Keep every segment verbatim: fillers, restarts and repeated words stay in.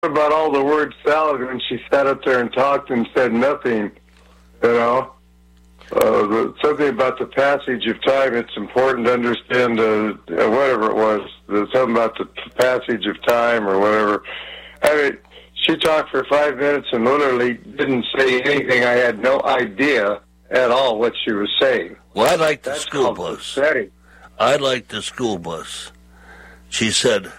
about all the word salad when she sat up there and talked and said nothing, you know. Uh, the, something about the passage of time, it's important to understand, uh, whatever it was, the, something about the passage of time or whatever. I mean, she talked for five minutes and literally didn't say anything. I had no idea at all what she was saying. Well, I like the That's school bus. Pathetic. I like the school bus. She said,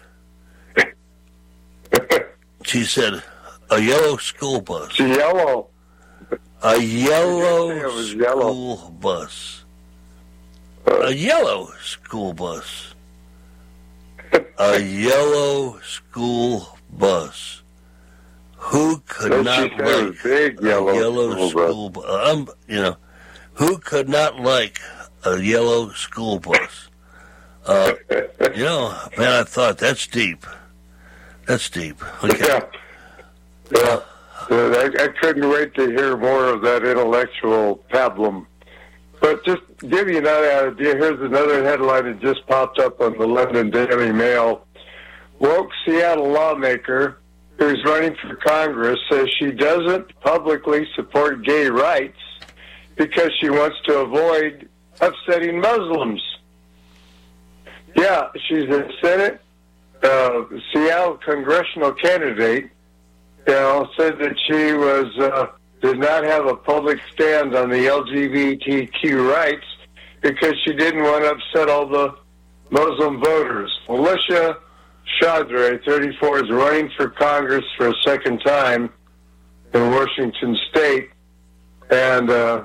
she said, a yellow school bus. It's yellow. A yellow It was school yellow. bus. A yellow school bus. A yellow school bus. Who could Then not she said it was like big yellow a yellow school school bus? Um, you know, who could not like a yellow school bus? Uh, you know, man, I thought that's deep. That's deep. Okay. Yeah. Yeah. Uh, I, I couldn't wait to hear more of that intellectual pablum. But just to give you another idea, here's another headline that just popped up on the London Daily Mail. Woke Seattle lawmaker who's running for Congress says she doesn't publicly support gay rights because she wants to avoid upsetting Muslims. Yeah, she's a Senate, uh, Seattle congressional candidate. You know, said that she was uh, did not have a public stand on the L G B T Q rights because she didn't want to upset all the Muslim voters. Alicia Chaudhry, thirty-four, is running for Congress for a second time in Washington State, and uh,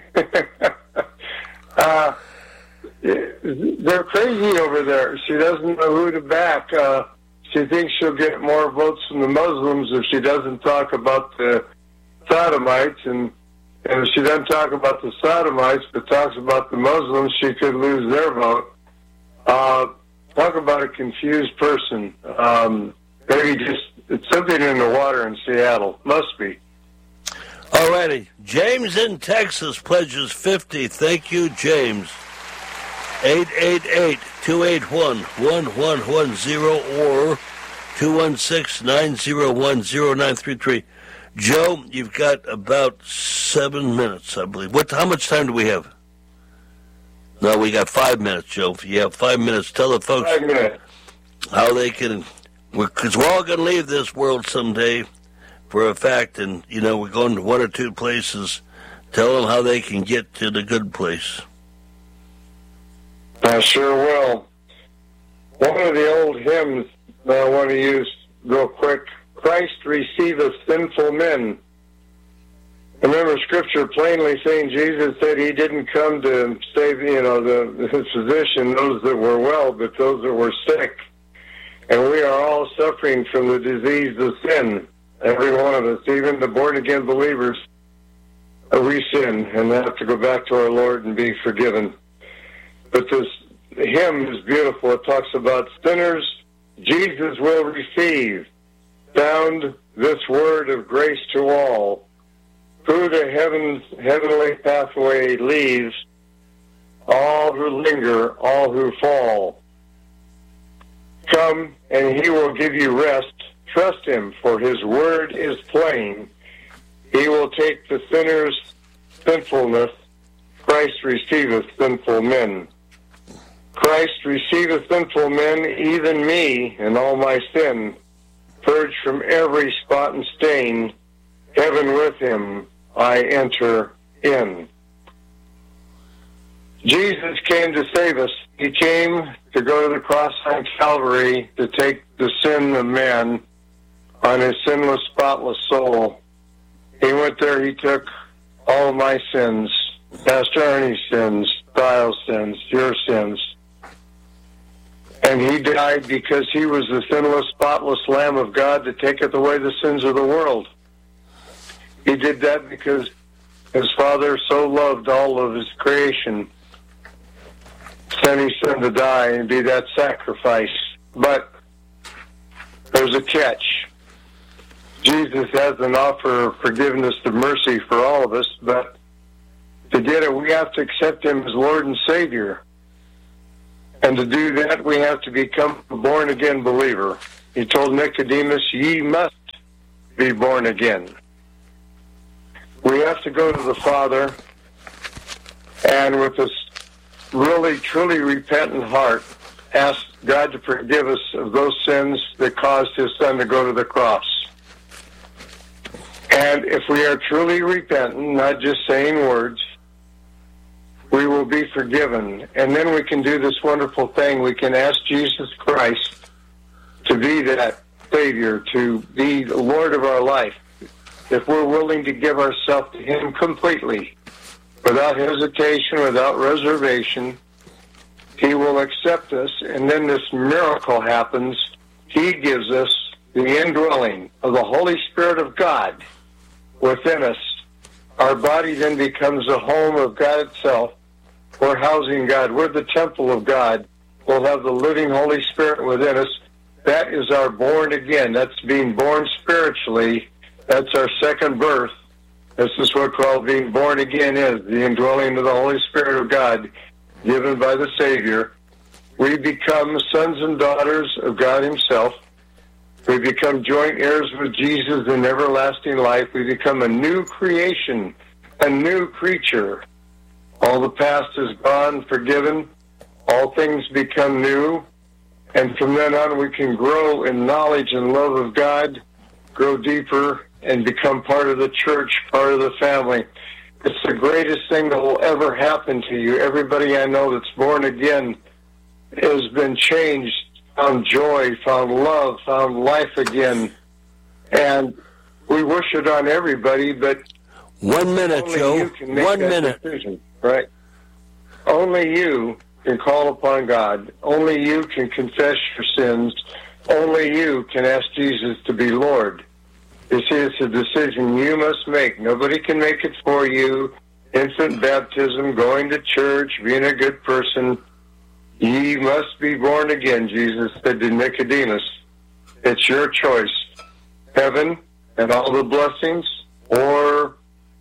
uh, they're crazy over there. She doesn't know who to back. Uh, She thinks she'll get more votes from the Muslims if she doesn't talk about the sodomites, and, and if she doesn't talk about the sodomites but talks about the Muslims, she could lose their vote. Uh, talk about a confused person. Um, maybe just it's something in the water in Seattle. Must be. All righty. James in Texas pledges fifty. Thank you, James. eight eight eight, two eight one, one one one zero or two one six, nine zero one, zero nine three three. Joe, you've got about seven minutes, I believe. What? How much time do we have? No, we got five minutes, Joe. If you have five minutes, tell the folks Five minutes. how they can, because we're, we're all going to leave this world someday for a fact, and, you know, we're going to one or two places. Tell them how they can get to the good place. I sure will. One of the old hymns that I want to use real quick, Christ receiveth sinful men. Remember Scripture plainly saying Jesus said he didn't come to save, you know, the, his physician, those that were well, but those that were sick. And we are all suffering from the disease of sin. Every one of us, even the born-again believers, we sin and have to go back to our Lord and be forgiven. But this hymn is beautiful. It talks about sinners Jesus will receive. Found this word of grace to all. Who the heavens, heavenly pathway leaves. All who linger, all who fall. Come and he will give you rest. Trust him, for his word is plain. He will take the sinner's sinfulness. Christ receiveth sinful men. Christ receiveth sinful men, even me, and all my sin. Purged from every spot and stain. Heaven with him I enter in. Jesus came to save us. He came to go to the cross on Calvary to take the sin of man on his sinless, spotless soul. He went there, he took all my sins, Pastor Ernie's sins, Dial's sins, your sins. And he died because he was the sinless, spotless Lamb of God that taketh away the sins of the world. He did that because his Father so loved all of his creation, sent his Son to die and be that sacrifice. But there's a catch. Jesus has an offer of forgiveness and mercy for all of us, but to get it, we have to accept him as Lord and Savior. And to do that, we have to become a born-again believer. He told Nicodemus, ye must be born again. We have to go to the Father and with this really, truly repentant heart, ask God to forgive us of those sins that caused His Son to go to the cross. And if we are truly repentant, not just saying words, we will be forgiven. And then we can do this wonderful thing. We can ask Jesus Christ to be that Savior, to be the Lord of our life. If we're willing to give ourselves to Him completely, without hesitation, without reservation, He will accept us, and then this miracle happens. He gives us the indwelling of the Holy Spirit of God within us. Our body then becomes the home of God itself. We're housing God. We're the temple of God. We'll have the living Holy Spirit within us. That is our born again. That's being born spiritually. That's our second birth. This is what called being born again is, the indwelling of the Holy Spirit of God given by the Savior. We become sons and daughters of God Himself. We become joint heirs with Jesus in everlasting life. We become a new creation, a new creature. All the past is gone, forgiven. All things become new. And from then on, we can grow in knowledge and love of God, grow deeper, and become part of the church, part of the family. It's the greatest thing that will ever happen to you. Everybody I know that's born again has been changed, found joy, found love, found life again. And we wish it on everybody, but one minute, only Joe. you can make One that minute. decision, right? Only you can call upon God. Only you can confess your sins. Only you can ask Jesus to be Lord. You see, it's a decision you must make. Nobody can make it for you. Infant baptism, going to church, being a good person. Ye must be born again, Jesus said to Nicodemus. It's your choice. Heaven and all the blessings, or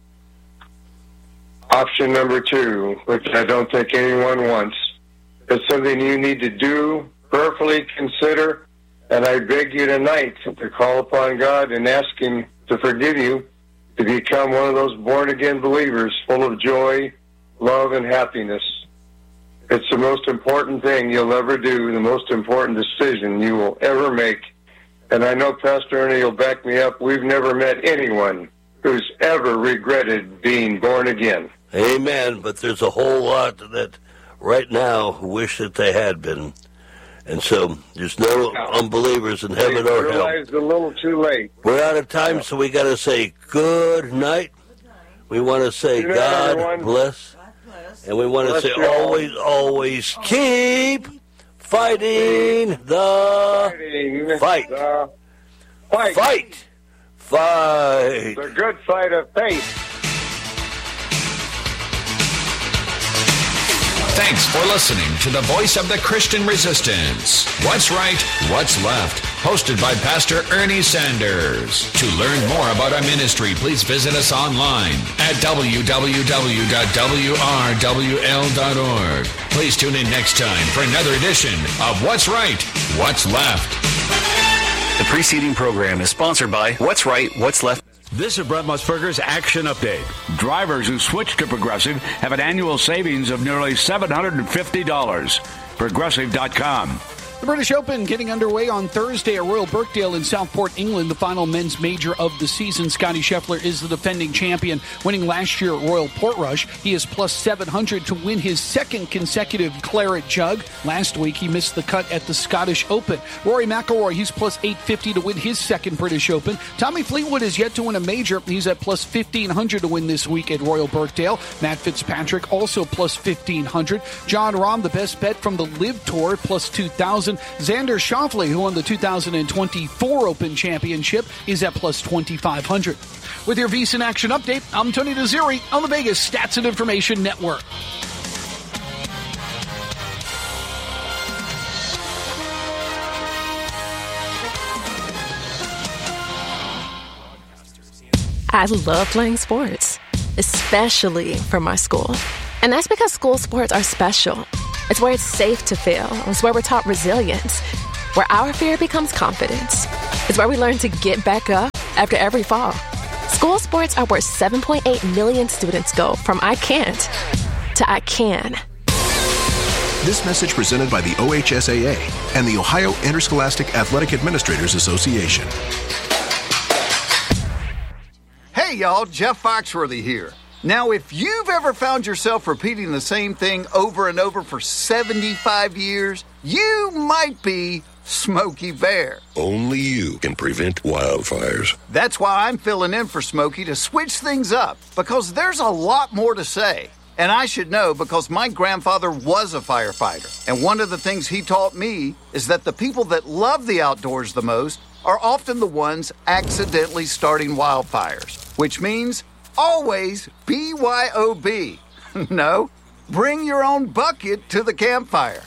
option number two, which I don't think anyone wants. It's something you need to do, prayerfully consider, and I beg you tonight to call upon God and ask Him to forgive you, to become one of those born-again believers full of joy, love, and happiness. It's the most important thing you'll ever do, the most important decision you will ever make. And I know Pastor Ernie will back me up. We've never met anyone who's ever regretted being born again. Amen. But there's a whole lot that right now wish that they had been. And so there's no unbelievers in heaven or hell. Realized a little too late. We're out of time, so we got to say good night. We want to say Good night, God everyone. bless. And we want to Bless say you all. always, always keep fighting the Fighting fight. the fight. Fight. Fight. The good fight of faith. Thanks for listening to the voice of the Christian Resistance. What's Right, What's Left? Hosted by Pastor Ernie Sanders. To learn more about our ministry, please visit us online at w w w dot w r w l dot org. Please tune in next time for another edition of What's Right, What's Left. The preceding program is sponsored by What's Right, What's Left. This is Brett Musburger's Action Update. Drivers who switch to Progressive have an annual savings of nearly seven hundred fifty dollars. Progressive dot com. The British Open getting underway on Thursday at Royal Birkdale in Southport, England, the final men's major of the season. Scotty Scheffler is the defending champion, winning last year at Royal Portrush. He is plus seven hundred to win his second consecutive Claret Jug. Last week, he missed the cut at the Scottish Open. Rory McIlroy, he's plus eight fifty to win his second British Open. Tommy Fleetwood is yet to win a major. He's at plus fifteen hundred to win this week at Royal Birkdale. Matt Fitzpatrick also plus fifteen hundred. John Rahm, the best bet from the Live Tour, plus two thousand. Xander Schauffele, who won the two thousand twenty-four Open Championship, is at plus twenty-five hundred. With your VSiN Action Update, I'm Tony DeZeri on the Vegas Stats and Information Network. I love playing sports, especially for my school. And that's because school sports are special. It's where it's safe to fail. It's where we're taught resilience, where our fear becomes confidence. It's where we learn to get back up after every fall. School sports are where seven point eight million students go from I can't to I can. This message presented by the O H S A A and the Ohio Interscholastic Athletic Administrators Association. Hey y'all, Jeff Foxworthy here. Now, if you've ever found yourself repeating the same thing over and over for seventy-five years, you might be Smokey Bear. Only you can prevent wildfires. That's why I'm filling in for Smokey to switch things up, because there's a lot more to say. And I should know because my grandfather was a firefighter. And one of the things he taught me is that the people that love the outdoors the most are often the ones accidentally starting wildfires, which means always B Y O B. No, bring your own bucket to the campfire.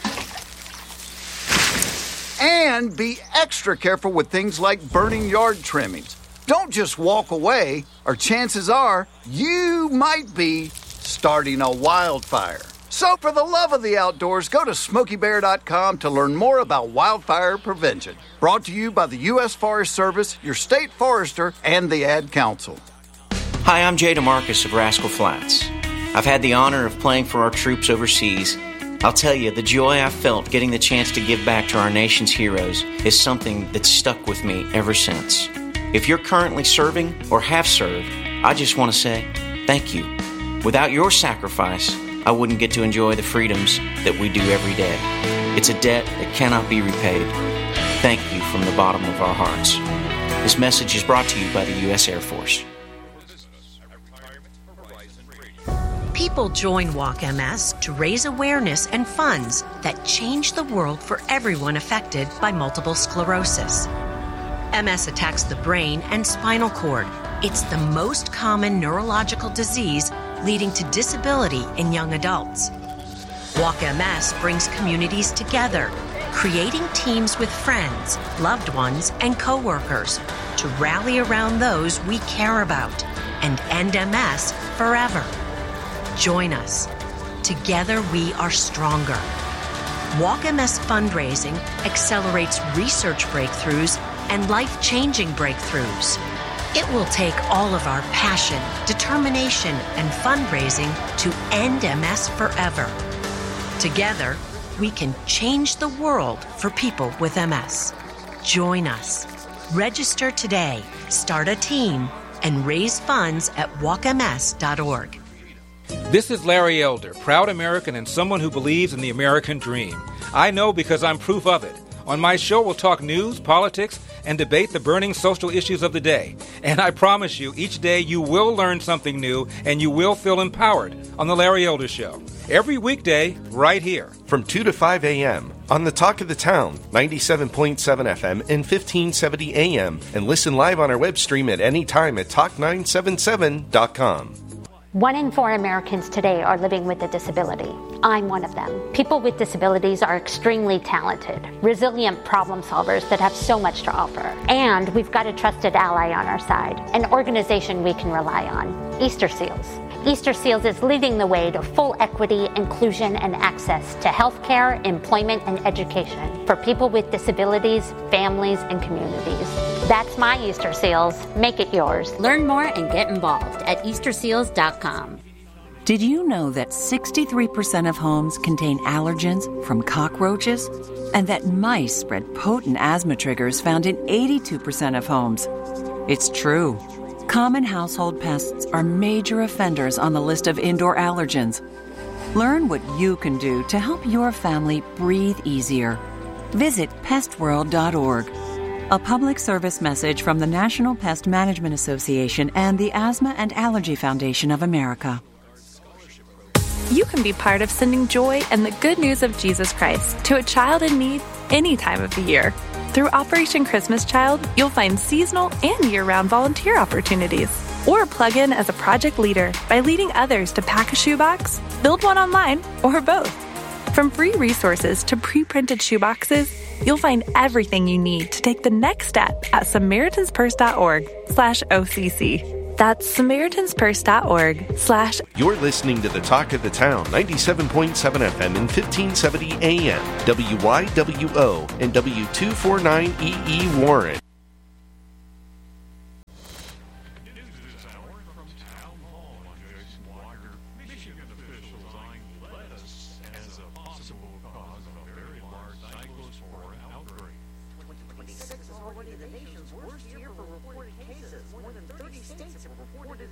And be extra careful with things like burning yard trimmings. Don't just walk away, or chances are you might be starting a wildfire. So for the love of the outdoors, go to smokey bear dot com to learn more about wildfire prevention. Brought to you by the U S Forest Service, your state forester, and the Ad Council. Hi, I'm Jay DeMarcus of Rascal Flats. I've had the honor of playing for our troops overseas. I'll tell you, the joy I felt getting the chance to give back to our nation's heroes is something that's stuck with me ever since. If you're currently serving or have served, I just want to say thank you. Without your sacrifice, I wouldn't get to enjoy the freedoms that we do every day. It's a debt that cannot be repaid. Thank you from the bottom of our hearts. This message is brought to you by the U S Air Force. People join Walk M S to raise awareness and funds that change the world for everyone affected by multiple sclerosis. M S attacks the brain and spinal cord. It's the most common neurological disease leading to disability in young adults. Walk M S brings communities together, creating teams with friends, loved ones, and coworkers to rally around those we care about and end M S forever. Join us. Together we are stronger. Walk M S fundraising accelerates research breakthroughs and life-changing breakthroughs. It will take all of our passion, determination, and fundraising to end M S forever. Together, we can change the world for people with M S. Join us. Register today, start a team, and raise funds at walk m s dot org. This is Larry Elder, proud American and someone who believes in the American dream. I know because I'm proof of it. On my show, we'll talk news, politics, and debate the burning social issues of the day. And I promise you, each day you will learn something new and you will feel empowered on The Larry Elder Show. Every weekday, right here. From two to five a.m. on the Talk of the Town, ninety-seven point seven F M and fifteen seventy A M. And listen live on our web stream at any time at talk nine seven seven dot com. One in four Americans today are living with a disability. I'm one of them. People with disabilities are extremely talented, resilient problem solvers that have so much to offer. And we've got a trusted ally on our side, an organization we can rely on, Easter Seals. Easter Seals is leading the way to full equity, inclusion, and access to healthcare, employment, and education for people with disabilities, families, and communities. That's my Easter Seals. Make it yours. Learn more and get involved at easter seals dot com. Did you know that sixty-three percent of homes contain allergens from cockroaches? And that mice spread potent asthma triggers found in eighty-two percent of homes? It's true. Common household pests are major offenders on the list of indoor allergens. Learn what you can do to help your family breathe easier. Visit pest world dot org. A public service message from the National Pest Management Association and the Asthma and Allergy Foundation of America. You can be part of sending joy and the good news of Jesus Christ to a child in need any time of the year. Through Operation Christmas Child, you'll find seasonal and year-round volunteer opportunities. Or plug in as a project leader by leading others to pack a shoebox, build one online, or both. From free resources to pre-printed shoeboxes, you'll find everything you need to take the next step at Samaritan's Purse dot org slash O C C. That's Samaritan's Purse dot org slash. You're listening to the Talk of the Town, ninety-seven point seven F M and fifteen seventy A M, W Y W O and W two forty-nine E E Warren.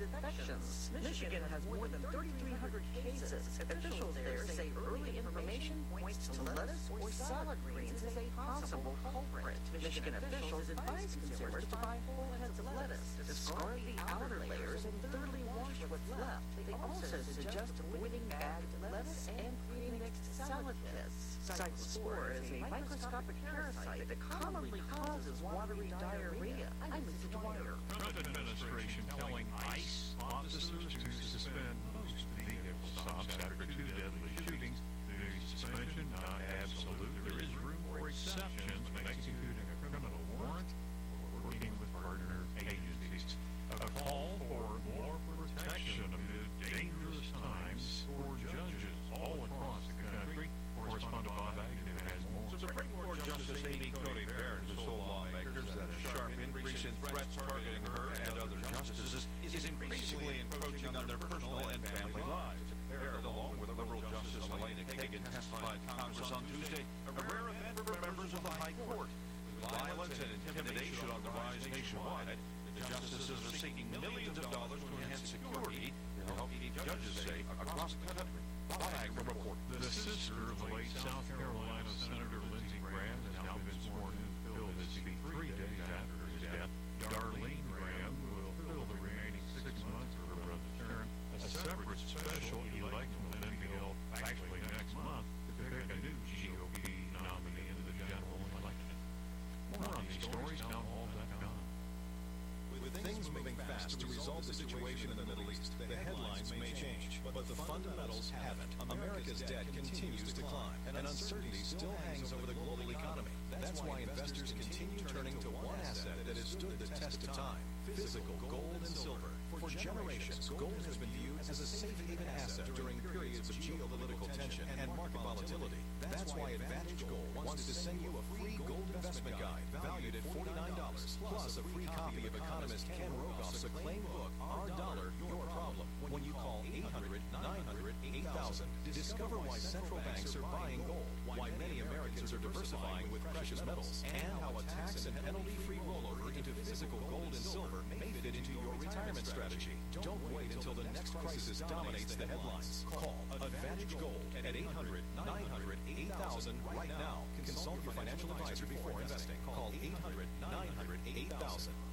infections. Michigan has more than thirty-three hundred cases. Officials there say early information points to lettuce or salad greens as a possible culprit. Michigan officials advise consumers to buy whole heads of lettuce, discard the outer layers, and thoroughly wash what's left. They also suggest avoiding bagged lettuce and pre-mixed salad kits. Cyclospora is a microscopic parasite that commonly causes watery diarrhea. I'm Lisa Dwyer. Trump administration telling ICE officers to suspend most vehicle stops after two deadly shootings. The suspension not absolute. There is room for exceptions when executing a criminal warrant or working with partner agencies. A call for more protection amid dangerous times for judges all across the country. Correspondent Bob Agnew has more. Supreme Court Justice Amy Coney Barrett has told lawmakers that a sharp increase in threats targeting her and other justices is increasingly encroaching on their personal and family lives. Barrett, along with liberal Justice Elena Kagan, testified in Congress on Tuesday, a rare event for members of the High Court. With violence and intimidation on the rise nationwide, the justices are seeking millions of dollars to enhance security to help keep judges safe across the country. Report. The sister of the late South Carolina Senator Lindsey Graham has now been sworn in to fill his seat three days after his death. Darlene Graham will fill the remaining six months of her brother's term. A separate special election will then be held actually next month to pick a new G O P nominee in the general election. More on these stories, town hall dot com. With things moving fast to resolve the situation in the Middle East, the headlines may change, but the fundamentals haven't. America's debt continues to climb, and uncertainty still hangs over the global economy. That's why investors continue turning to one asset that has stood the test of time: physical gold and silver. For generations, gold has been viewed as a safe haven asset during periods of geopolitical tension and market volatility. That's why Advantage Gold wants to send you a free gold investment guide valued at forty-nine dollars, plus a free copy of economist Ken Rogoff's acclaimed book, Our Dollar, Your Problem, when you call eight hundred, nine hundred, eight thousand. Discover why central banks are buying gold, why many Americans are diversifying with precious metals, and how a tax and penalty-free rollover into physical gold and silver may fit into your retirement strategy. Don't wait until the next crisis dominates the headlines. Call Advantage Gold at eight hundred, nine hundred, eight thousand right now. Consult your financial advisor before investing. Call eight hundred, nine hundred, eight thousand.